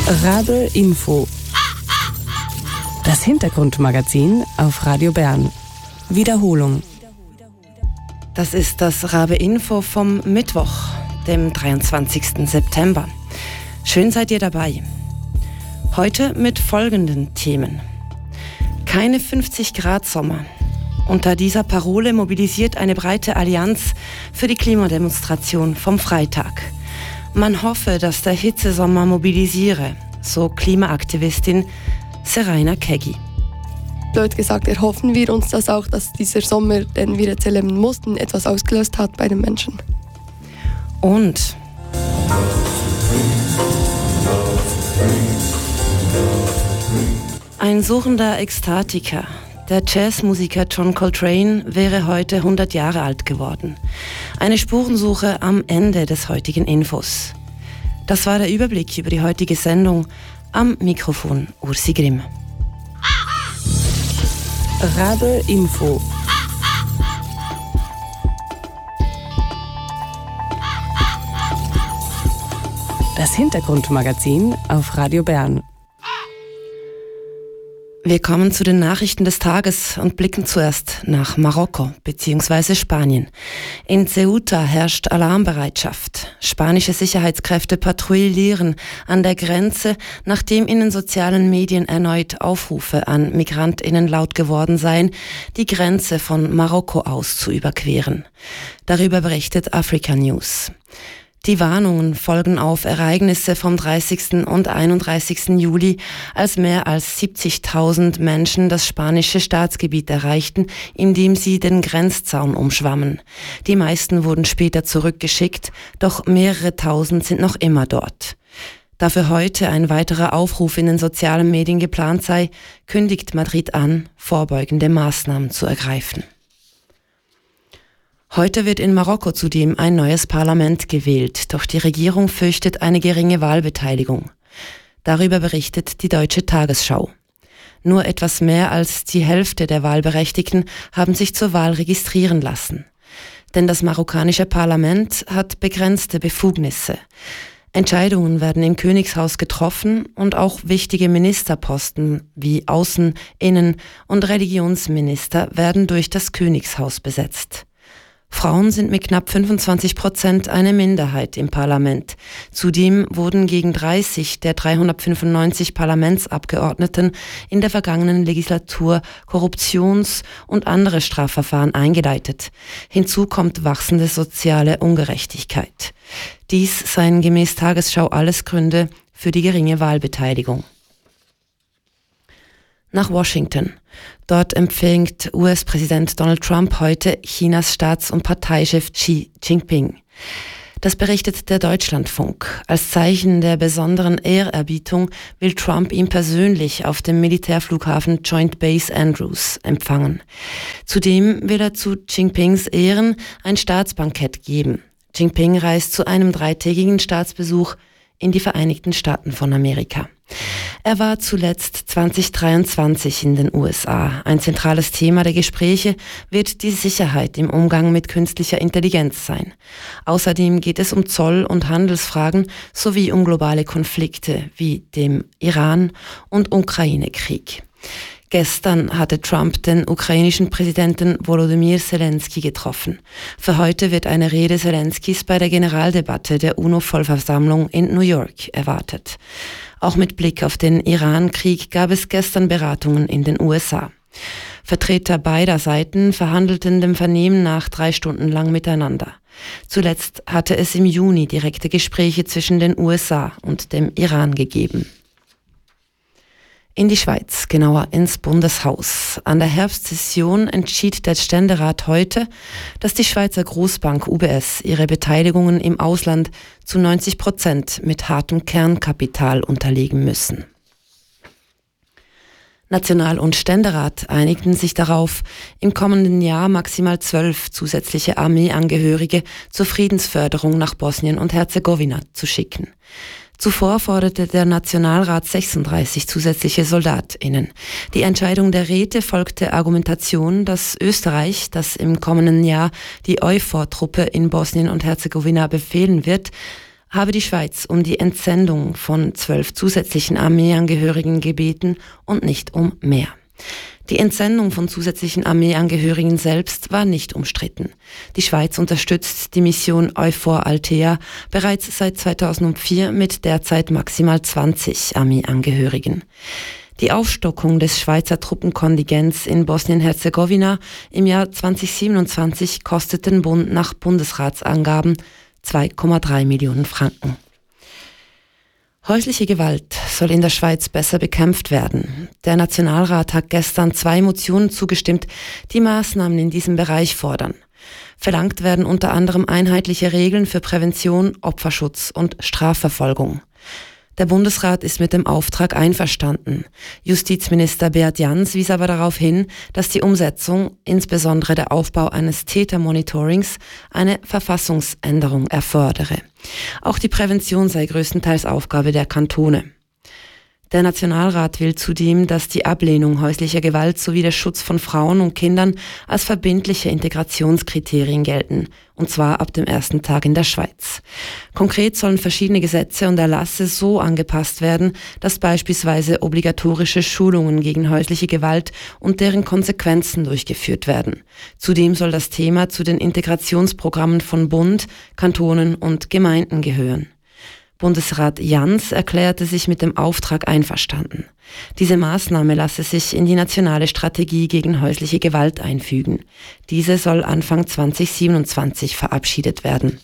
Rabe Info. Das Hintergrundmagazin auf Radio Bern. Wiederholung. Das ist das Rabe Info vom Mittwoch, dem 23. September. Schön seid ihr dabei. Heute mit folgenden Themen. Keine 50-Grad-Sommer. Unter dieser Parole mobilisiert eine breite Allianz für die Klimademonstration vom Freitag. Man hoffe, dass der Hitzesommer mobilisiere, so Klimaaktivistin Seraina Kegi. Blöd gesagt, erhoffen wir uns das auch, dass dieser Sommer, den wir jetzt erleben mussten, etwas ausgelöst hat bei den Menschen. Und ein suchender Ekstatiker. Der Jazzmusiker John Coltrane wäre heute 100 Jahre alt geworden. Eine Spurensuche am Ende des heutigen Infos. Das war der Überblick über die heutige Sendung. Am Mikrofon Ursi Grimm. Rabe Info. Das Hintergrundmagazin auf Radio Bern. Wir kommen zu den Nachrichten des Tages und blicken zuerst nach Marokko bzw. Spanien. In Ceuta herrscht Alarmbereitschaft. Spanische Sicherheitskräfte patrouillieren an der Grenze, nachdem in den sozialen Medien erneut Aufrufe an MigrantInnen laut geworden seien, die Grenze von Marokko aus zu überqueren. Darüber berichtet Africa News. Die Warnungen folgen auf Ereignisse vom 30. und 31. Juli, als mehr als 70.000 Menschen das spanische Staatsgebiet erreichten, indem sie den Grenzzaun umschwammen. Die meisten wurden später zurückgeschickt, doch mehrere Tausend sind noch immer dort. Da für heute ein weiterer Aufruf in den sozialen Medien geplant sei, kündigt Madrid an, vorbeugende Maßnahmen zu ergreifen. Heute wird in Marokko zudem ein neues Parlament gewählt, doch die Regierung fürchtet eine geringe Wahlbeteiligung. Darüber berichtet die Deutsche Tagesschau. Nur etwas mehr als die Hälfte der Wahlberechtigten haben sich zur Wahl registrieren lassen. Denn das marokkanische Parlament hat begrenzte Befugnisse. Entscheidungen werden im Königshaus getroffen und auch wichtige Ministerposten wie Außen-, Innen- und Religionsminister werden durch das Königshaus besetzt. Frauen sind mit knapp 25% eine Minderheit im Parlament. Zudem wurden gegen 30 der 395 Parlamentsabgeordneten in der vergangenen Legislatur Korruptions- und andere Strafverfahren eingeleitet. Hinzu kommt wachsende soziale Ungerechtigkeit. Dies seien gemäß Tagesschau alles Gründe für die geringe Wahlbeteiligung. Nach Washington. Dort empfängt US-Präsident Donald Trump heute Chinas Staats- und Parteichef Xi Jinping. Das berichtet der Deutschlandfunk. Als Zeichen der besonderen Ehrerbietung will Trump ihn persönlich auf dem Militärflughafen Joint Base Andrews empfangen. Zudem will er zu Jinpings Ehren ein Staatsbankett geben. Jinping reist zu einem 3-tägigen Staatsbesuch in die Vereinigten Staaten von Amerika. Er war zuletzt 2023 in den USA. Ein zentrales Thema der Gespräche wird die Sicherheit im Umgang mit künstlicher Intelligenz sein. Außerdem geht es um Zoll- und Handelsfragen sowie um globale Konflikte wie dem Iran- und Ukraine-Krieg. Gestern hatte Trump den ukrainischen Präsidenten Volodymyr Zelensky getroffen. Für heute wird eine Rede Zelenskys bei der Generaldebatte der UNO-Vollversammlung in New York erwartet. Auch mit Blick auf den Iran-Krieg gab es gestern Beratungen in den USA. Vertreter beider Seiten verhandelten dem Vernehmen nach 3 Stunden lang miteinander. Zuletzt hatte es im Juni direkte Gespräche zwischen den USA und dem Iran gegeben. In die Schweiz, genauer ins Bundeshaus. An der Herbstsession entschied der Ständerat heute, dass die Schweizer Großbank UBS ihre Beteiligungen im Ausland zu 90% mit hartem Kernkapital unterlegen müssen. National- und Ständerat einigten sich darauf, im kommenden Jahr maximal 12 zusätzliche Armeeangehörige zur Friedensförderung nach Bosnien und Herzegowina zu schicken. Zuvor forderte der Nationalrat 36 zusätzliche SoldatInnen. Die Entscheidung der Räte folgte Argumentation, dass Österreich, das im kommenden Jahr die EUFOR-Truppe in Bosnien und Herzegowina befehlen wird, habe die Schweiz um die Entsendung von 12 zusätzlichen Armeeangehörigen gebeten und nicht um mehr. Die Entsendung von zusätzlichen Armeeangehörigen selbst war nicht umstritten. Die Schweiz unterstützt die Mission EUFOR Althea bereits seit 2004 mit derzeit maximal 20 Armeeangehörigen. Die Aufstockung des Schweizer Truppenkontingents in Bosnien-Herzegowina im Jahr 2027 kostet den Bund nach Bundesratsangaben 2,3 Millionen Franken. Häusliche Gewalt soll in der Schweiz besser bekämpft werden. Der Nationalrat hat gestern 2 Motionen zugestimmt, die Maßnahmen in diesem Bereich fordern. Verlangt werden unter anderem einheitliche Regeln für Prävention, Opferschutz und Strafverfolgung. Der Bundesrat ist mit dem Auftrag einverstanden. Justizminister Beat Jans wies aber darauf hin, dass die Umsetzung, insbesondere der Aufbau eines Tätermonitorings, eine Verfassungsänderung erfordere. Auch die Prävention sei größtenteils Aufgabe der Kantone. Der Nationalrat will zudem, dass die Ablehnung häuslicher Gewalt sowie der Schutz von Frauen und Kindern als verbindliche Integrationskriterien gelten, und zwar ab dem ersten Tag in der Schweiz. Konkret sollen verschiedene Gesetze und Erlasse so angepasst werden, dass beispielsweise obligatorische Schulungen gegen häusliche Gewalt und deren Konsequenzen durchgeführt werden. Zudem soll das Thema zu den Integrationsprogrammen von Bund, Kantonen und Gemeinden gehören. Bundesrat Jans erklärte sich mit dem Auftrag einverstanden. Diese Maßnahme lasse sich in die nationale Strategie gegen häusliche Gewalt einfügen. Diese soll Anfang 2027 verabschiedet werden.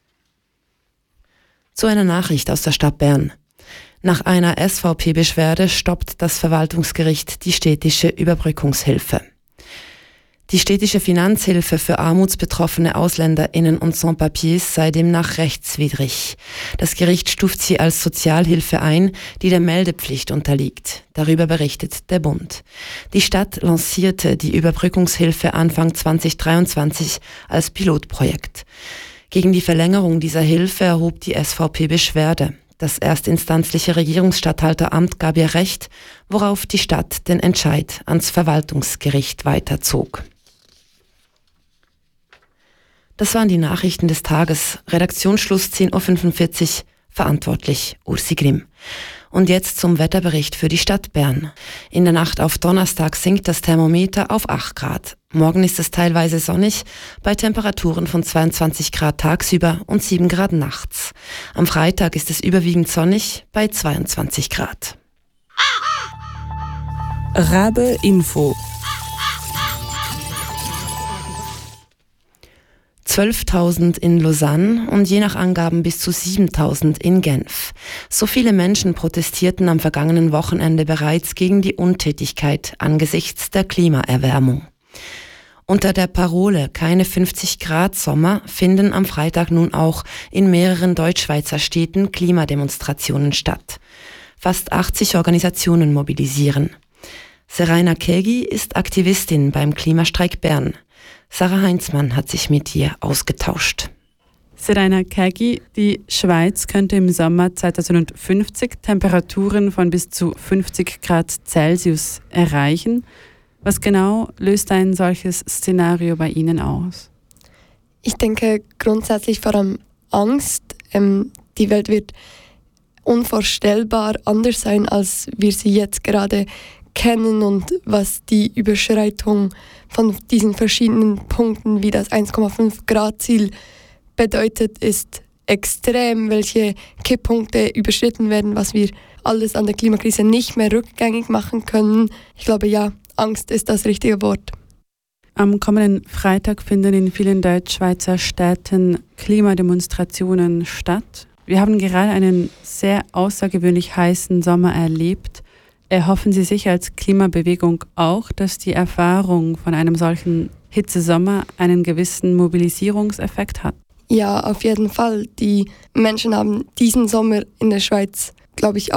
Zu einer Nachricht aus der Stadt Bern. Nach einer SVP-Beschwerde stoppt das Verwaltungsgericht die städtische Überbrückungshilfe. Die städtische Finanzhilfe für armutsbetroffene AusländerInnen und Sans-Papiers sei demnach rechtswidrig. Das Gericht stuft sie als Sozialhilfe ein, die der Meldepflicht unterliegt. Darüber berichtet der Bund. Die Stadt lancierte die Überbrückungshilfe Anfang 2023 als Pilotprojekt. Gegen die Verlängerung dieser Hilfe erhob die SVP Beschwerde. Das erstinstanzliche Regierungsstatthalteramt gab ihr Recht, worauf die Stadt den Entscheid ans Verwaltungsgericht weiterzog. Das waren die Nachrichten des Tages. Redaktionsschluss 10.45 Uhr, verantwortlich Ursi Grimm. Und jetzt zum Wetterbericht für die Stadt Bern. In der Nacht auf Donnerstag sinkt das Thermometer auf 8 Grad. Morgen ist es teilweise sonnig, bei Temperaturen von 22 Grad tagsüber und 7 Grad nachts. Am Freitag ist es überwiegend sonnig, bei 22 Grad. Rabe Info. 12.000 in Lausanne und je nach Angaben bis zu 7.000 in Genf. So viele Menschen protestierten am vergangenen Wochenende bereits gegen die Untätigkeit angesichts der Klimaerwärmung. Unter der Parole "Keine 50 Grad Sommer" finden am Freitag nun auch in mehreren Deutschschweizer Städten Klimademonstrationen statt. Fast 80 Organisationen mobilisieren. Seraina Kegi ist Aktivistin beim Klimastreik Bern. Sarah Heinzmann hat sich mit ihr ausgetauscht. Seraina Kegi, die Schweiz könnte im Sommer 2050 Temperaturen von bis zu 50 Grad Celsius erreichen. Was genau löst ein solches Szenario bei Ihnen aus? Ich denke grundsätzlich vor allem Angst. Die Welt wird unvorstellbar anders sein, als wir sie jetzt gerade kennen, und was die Überschreitung von diesen verschiedenen Punkten wie das 1,5 Grad Ziel bedeutet, ist extrem, welche Kipppunkte überschritten werden, was wir alles an der Klimakrise nicht mehr rückgängig machen können. Ich glaube, ja, Angst ist das richtige Wort. Am kommenden Freitag finden in vielen Deutschschweizer Städten Klimademonstrationen statt. Wir haben gerade einen sehr außergewöhnlich heißen Sommer erlebt. Erhoffen Sie sich als Klimabewegung auch, dass die Erfahrung von einem solchen Hitzesommer einen gewissen Mobilisierungseffekt hat? Ja, auf jeden Fall. Die Menschen haben diesen Sommer in der Schweiz, glaube ich, auch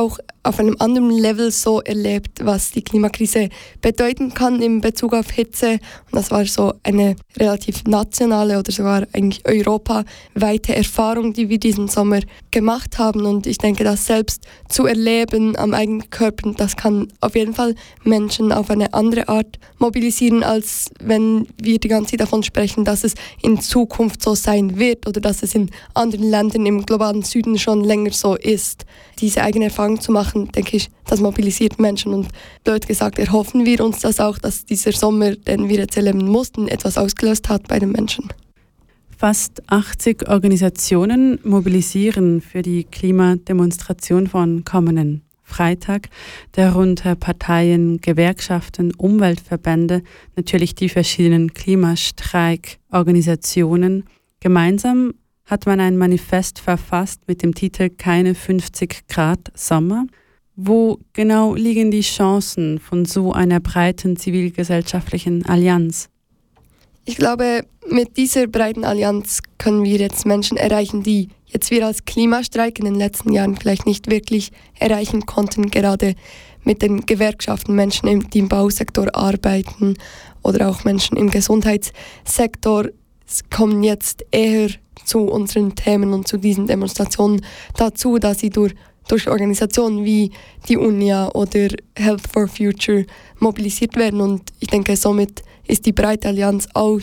auf einem anderen Level so erlebt, was die Klimakrise bedeuten kann in Bezug auf Hitze. Und das war so eine relativ nationale oder sogar eigentlich europaweite Erfahrung, die wir diesen Sommer gemacht haben. Und ich denke, das selbst zu erleben am eigenen Körper, das kann auf jeden Fall Menschen auf eine andere Art mobilisieren, als wenn wir die ganze Zeit davon sprechen, dass es in Zukunft so sein wird oder dass es in anderen Ländern im globalen Süden schon länger so ist. Diese eigene Erfahrung zu machen, denke ich, das mobilisiert Menschen und blöd gesagt erhoffen wir uns das auch, dass dieser Sommer, den wir jetzt erleben mussten, etwas ausgelöst hat bei den Menschen. Fast 80 Organisationen mobilisieren für die Klimademonstration von kommenden Freitag, darunter Parteien, Gewerkschaften, Umweltverbände, natürlich die verschiedenen Klimastreikorganisationen. Gemeinsam hat man ein Manifest verfasst mit dem Titel Keine 50 Grad Sommer. Wo genau liegen die Chancen von so einer breiten zivilgesellschaftlichen Allianz? Ich glaube, mit dieser breiten Allianz können wir jetzt Menschen erreichen, die jetzt wir als Klimastreik in den letzten Jahren vielleicht nicht wirklich erreichen konnten, gerade mit den Gewerkschaften, Menschen, die im Bausektor arbeiten oder auch Menschen im Gesundheitssektor. Es kommen jetzt eher zu unseren Themen und zu diesen Demonstrationen dazu, dass sie durch Organisationen wie die UNIA oder Health for Future mobilisiert werden. Und ich denke, somit ist die breite Allianz auch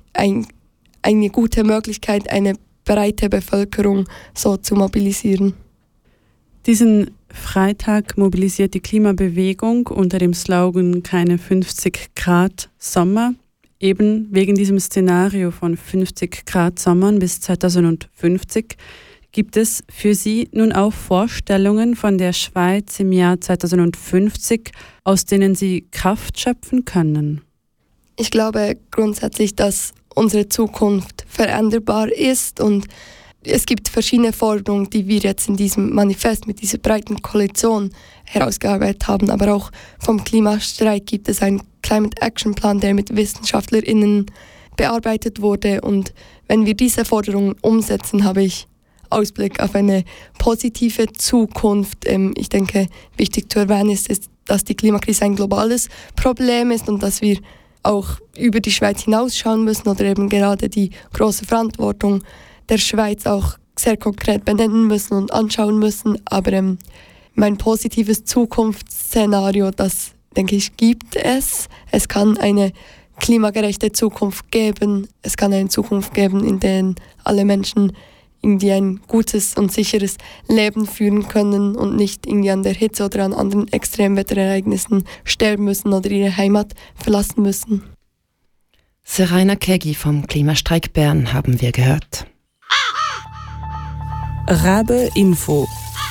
eine gute Möglichkeit, eine breite Bevölkerung so zu mobilisieren. Diesen Freitag mobilisiert die Klimabewegung unter dem Slogan Keine 50 Grad Sommer. Eben wegen diesem Szenario von 50 Grad Sommern bis 2050 gibt es für Sie nun auch Vorstellungen von der Schweiz im Jahr 2050, aus denen Sie Kraft schöpfen können? Ich glaube grundsätzlich, dass unsere Zukunft veränderbar ist und es gibt verschiedene Forderungen, die wir jetzt in diesem Manifest mit dieser breiten Koalition herausgearbeitet haben, aber auch vom Klimastreik gibt es einen Climate Action Plan, der mit WissenschaftlerInnen bearbeitet wurde, und wenn wir diese Forderungen umsetzen, habe ich Ausblick auf eine positive Zukunft. Ich denke, wichtig zu erwähnen ist, dass die Klimakrise ein globales Problem ist und dass wir auch über die Schweiz hinausschauen müssen oder eben gerade die große Verantwortung der Schweiz auch sehr konkret benennen müssen und anschauen müssen. Aber mein positives Zukunftsszenario, das denke ich, gibt es. Es kann eine klimagerechte Zukunft geben. Es kann eine Zukunft geben, in der alle Menschen irgendwie ein gutes und sicheres Leben führen können und nicht irgendwie an der Hitze oder an anderen Extremwetterereignissen sterben müssen oder ihre Heimat verlassen müssen. Seraina Kegi vom Klimastreik Bern haben wir gehört. Rabe Info.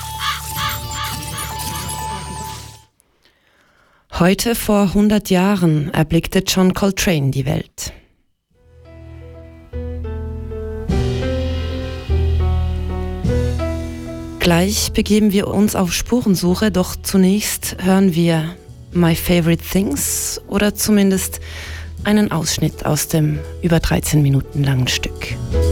Heute vor 100 Jahren erblickte John Coltrane die Welt. Gleich begeben wir uns auf Spurensuche, doch zunächst hören wir My Favorite Things oder zumindest einen Ausschnitt aus dem über 13 Minuten langen Stück.